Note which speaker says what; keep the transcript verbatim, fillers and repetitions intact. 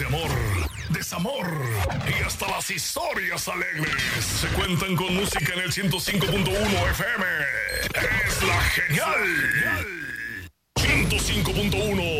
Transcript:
Speaker 1: de amor, desamor y hasta las historias alegres se cuentan con música en el ciento cinco punto uno F M. Es la genial. ciento cinco punto uno